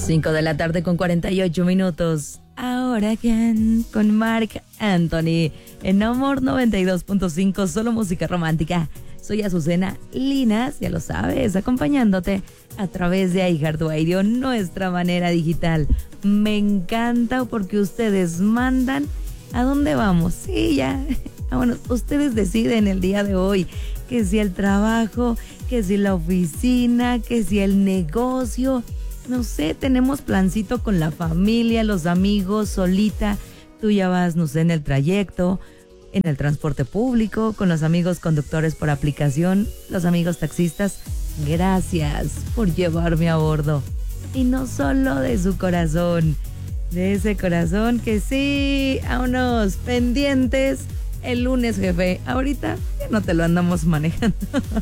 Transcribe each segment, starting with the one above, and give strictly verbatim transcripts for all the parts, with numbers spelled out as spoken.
cinco de la tarde con cuarenta y ocho minutos. Ahora again con Marc Anthony en Amor noventa y dos punto cinco, solo música romántica. Soy Azucena Linas, ya lo sabes, acompañándote a través de iHeartRadio, nuestra manera digital. Me encanta porque ustedes mandan a dónde vamos. Sí, ya. Bueno, ustedes deciden el día de hoy que si el trabajo, que si la oficina, que si el negocio. No sé, tenemos plancito con la familia, los amigos, solita. Tú ya vas, no sé, en el trayecto, en el transporte público, con los amigos conductores por aplicación, los amigos taxistas. Gracias por llevarme a bordo. Y no solo de su corazón, de ese corazón que sí, a unos pendientes el lunes, jefe. Ahorita ya no te lo andamos manejando.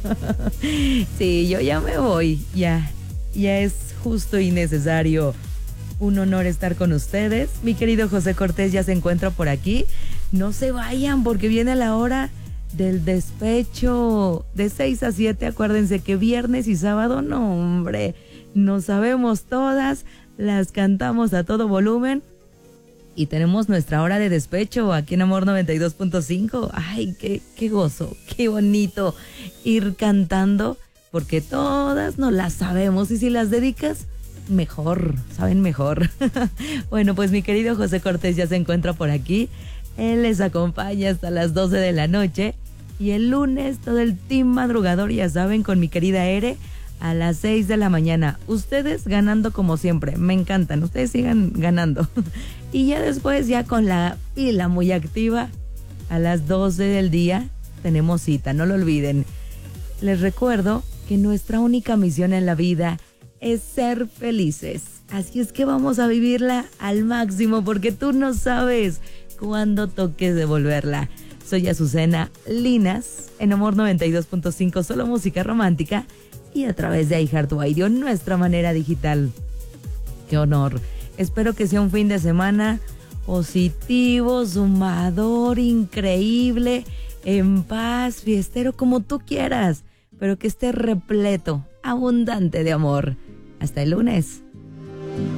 Sí, yo ya me voy, ya, ya es justo y necesario. Un honor estar con ustedes. Mi querido José Cortés ya se encuentra por aquí. No se vayan porque viene la hora del despecho de seis a siete. Acuérdense que viernes y sábado, no hombre, no sabemos todas, las cantamos a todo volumen. Y tenemos nuestra hora de despecho aquí en Amor noventa y dos punto cinco. Ay, qué, qué gozo, qué bonito ir cantando, porque todas no las sabemos y si las dedicas, mejor, saben mejor. Bueno, pues mi querido José Cortés ya se encuentra por aquí. Él les acompaña hasta las doce de la noche. Y el lunes todo el team madrugador, ya saben, con mi querida Ere, a las seis de la mañana. Ustedes ganando como siempre, me encantan, ustedes sigan ganando. Y ya después, ya con la pila muy activa, a las doce del día tenemos cita, no lo olviden. Les recuerdo que nuestra única misión en la vida es ser felices. Así es que vamos a vivirla al máximo porque tú no sabes cuándo toques devolverla. Soy Azucena Linas en Amor noventa y dos punto cinco, solo música romántica y a través de iHeartRadio, nuestra manera digital. ¡Qué honor! Espero que sea un fin de semana positivo, sumador, increíble, en paz, fiestero, como tú quieras, pero que esté repleto, abundante de amor. Hasta el lunes.